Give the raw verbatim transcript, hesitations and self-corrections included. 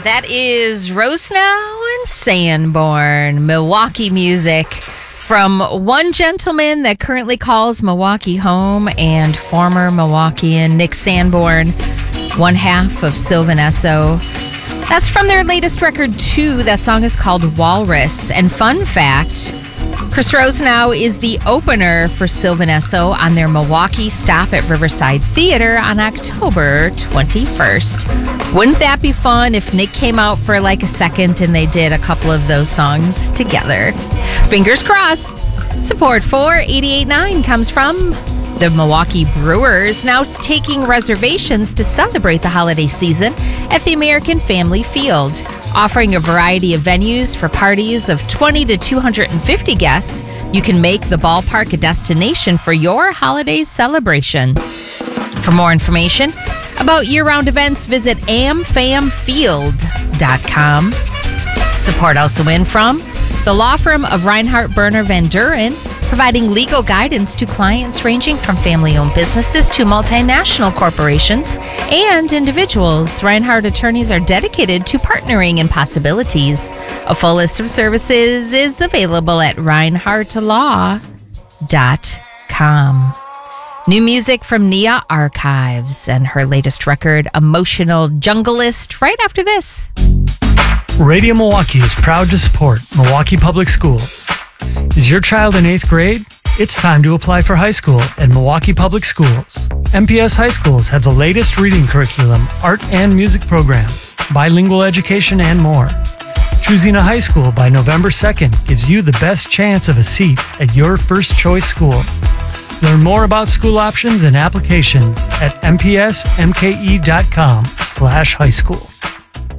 That is Rosenau and Sanborn, Milwaukee music from one gentleman that currently calls Milwaukee home and former Milwaukeean Nick Sanborn, one half of Sylvan Esso. That's from their latest record, too. That song is called Walrus. And fun fact, Chris Rosenau is the opener for Sylvan Esso on their Milwaukee stop at Riverside Theater on October twenty-first. Wouldn't that be fun if Nick came out for like a second and they did a couple of those songs together? Fingers crossed. Support for eighty-eight point nine comes from the Milwaukee Brewers, now taking reservations to celebrate the holiday season at the American Family Field. Offering a variety of venues for parties of twenty to two hundred fifty guests, you can make the ballpark a destination for your holiday celebration. For more information about year-round events, visit am fam field dot com. Support also in from the law firm of Reinhardt Berner Van Duren, providing legal guidance to clients ranging from family-owned businesses to multinational corporations and individuals. Reinhardt attorneys are dedicated to partnering in possibilities. A full list of services is available at reinhardt law dot com. New music from Nia Archives and her latest record, Emotional Junglist, right after this. Radio Milwaukee is proud to support Milwaukee Public Schools. Is your child in eighth grade? It's time to apply for high school at Milwaukee Public Schools. M P S High Schools have the latest reading curriculum, art and music programs, bilingual education, and more. Choosing a high school by November second gives you the best chance of a seat at your first choice school. Learn more about school options and applications at m p s m k e dot com slash high school.